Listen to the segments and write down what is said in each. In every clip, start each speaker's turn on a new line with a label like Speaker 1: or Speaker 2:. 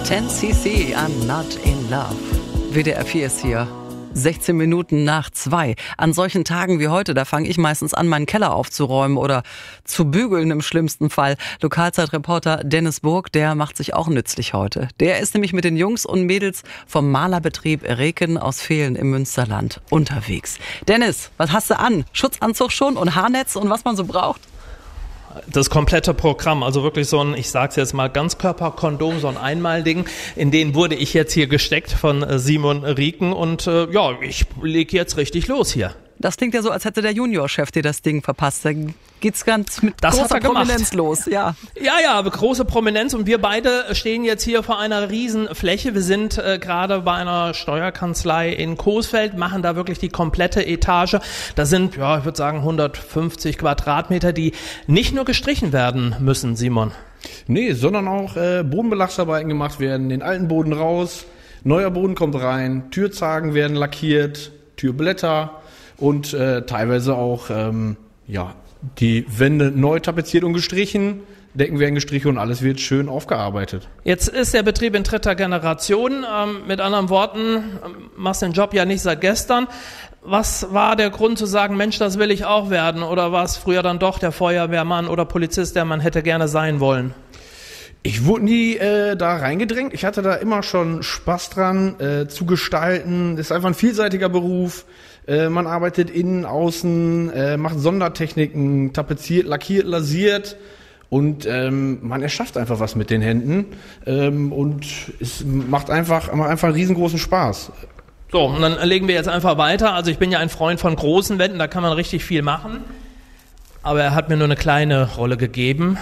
Speaker 1: 10cc, I'm not in love. WDR 4 ist hier. 16 Minuten nach 2. An solchen Tagen wie heute, da fange ich meistens an, meinen Keller aufzuräumen oder zu bügeln im schlimmsten Fall. Lokalzeitreporter Dennis Burg, der macht sich auch nützlich heute. Der ist nämlich mit den Jungs und Mädels vom Malerbetrieb Reken aus Vehlen im Münsterland unterwegs. Dennis, was hast du an? Schutzanzug schon und Haarnetz und was man so braucht?
Speaker 2: Das komplette Programm, also wirklich so ein, ich sag's jetzt mal, Ganzkörperkondom, so ein Einmalding, in den wurde ich jetzt hier gesteckt von Simon Rieken und ich lege jetzt richtig los hier.
Speaker 1: Das klingt ja so, als hätte der Juniorchef dir das Ding verpasst. Da geht's ganz mit großer Prominenz los. Ja,
Speaker 2: aber große Prominenz und wir beide stehen jetzt hier vor einer riesen Fläche. Wir sind gerade bei einer Steuerkanzlei in Coesfeld, machen da wirklich die komplette Etage. Da sind, ich würde sagen, 150 Quadratmeter, die nicht nur gestrichen werden müssen, Simon.
Speaker 3: Nee, sondern auch Bodenbelachsarbeiten gemacht werden, den alten Boden raus, neuer Boden kommt rein, Türzagen werden lackiert, Türblätter. Und teilweise auch die Wände neu tapeziert und gestrichen, Decken werden gestrichen und alles wird schön aufgearbeitet.
Speaker 2: Jetzt ist der Betrieb in dritter Generation. Mit anderen Worten, machst den Job ja nicht seit gestern. Was war der Grund zu sagen, Mensch, das will ich auch werden? Oder war es früher dann doch der Feuerwehrmann oder Polizist, der man hätte gerne sein wollen?
Speaker 3: Ich wurde nie da reingedrängt. Ich hatte da immer schon Spaß dran, zu gestalten. Das ist einfach ein vielseitiger Beruf. Man arbeitet innen, außen, macht Sondertechniken, tapeziert, lackiert, lasiert und man erschafft einfach was mit den Händen und es macht einfach einen riesengroßen Spaß.
Speaker 2: So, und dann legen wir jetzt einfach weiter. Also ich bin ja ein Freund von großen Wänden, da kann man richtig viel machen. Aber er hat mir nur eine kleine Rolle gegeben.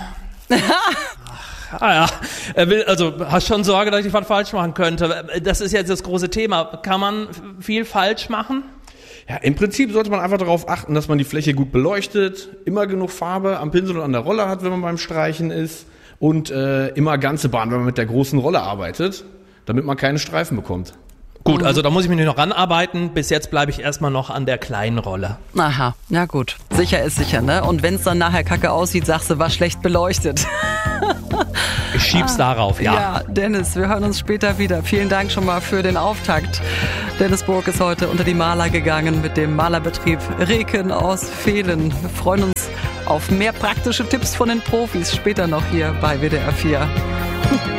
Speaker 2: Hast schon Sorge, dass ich was falsch machen könnte. Das ist jetzt das große Thema. Kann man viel falsch machen?
Speaker 3: Ja, im Prinzip sollte man einfach darauf achten, dass man die Fläche gut beleuchtet, immer genug Farbe am Pinsel und an der Rolle hat, wenn man beim Streichen ist und immer ganze Bahn, wenn man mit der großen Rolle arbeitet, damit man keine Streifen bekommt.
Speaker 2: Gut, also da muss ich mich noch ranarbeiten. Bis jetzt bleibe ich erstmal noch an der kleinen Rolle.
Speaker 1: Aha, na gut. Sicher ist sicher, ne? Und wenn es dann nachher kacke aussieht, sagst du, war schlecht beleuchtet.
Speaker 2: Ich schieb's darauf, ja.
Speaker 1: Ja, Dennis, wir hören uns später wieder. Vielen Dank schon mal für den Auftakt. Dennis Burg ist heute unter die Maler gegangen mit dem Malerbetrieb Reken aus Vehlen. Wir freuen uns auf mehr praktische Tipps von den Profis später noch hier bei WDR 4.